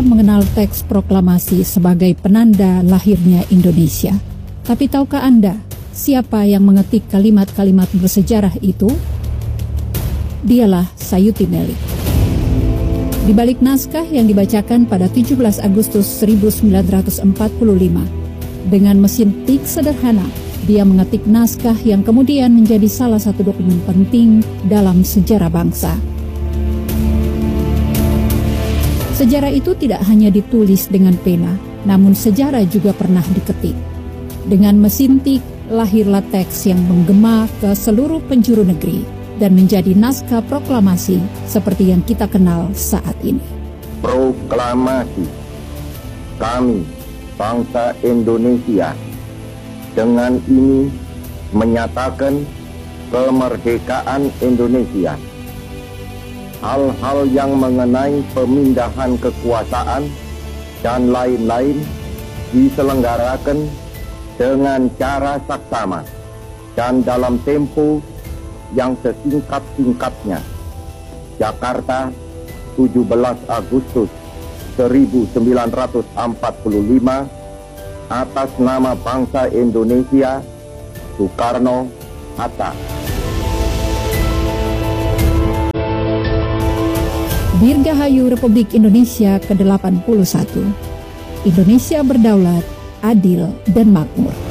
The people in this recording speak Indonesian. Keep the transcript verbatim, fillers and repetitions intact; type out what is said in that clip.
mengenal teks proklamasi sebagai penanda lahirnya Indonesia. Tapi tahukah Anda siapa yang mengetik kalimat-kalimat bersejarah itu? Dialah Sayuti Melik. Di balik naskah yang dibacakan pada tujuh belas Agustus seribu sembilan ratus empat puluh lima, dengan mesin tik sederhana, dia mengetik naskah yang kemudian menjadi salah satu dokumen penting dalam sejarah bangsa. Sejarah itu tidak hanya ditulis dengan pena, namun sejarah juga pernah diketik. Dengan mesin tik, lahirlah teks yang menggema ke seluruh penjuru negeri dan menjadi naskah proklamasi seperti yang kita kenal saat ini. Proklamasi kami, bangsa Indonesia, dengan ini menyatakan kemerdekaan Indonesia. Hal-hal yang mengenai pemindahan kekuasaan dan lain-lain diselenggarakan dengan cara saksama dan dalam tempo yang sesingkat-singkatnya. Jakarta, tujuh belas Agustus seribu sembilan ratus empat puluh lima, atas nama bangsa Indonesia, Soekarno-Hatta. Dirgahayu Republik Indonesia ke delapan puluh satu. Indonesia berdaulat, adil, dan makmur.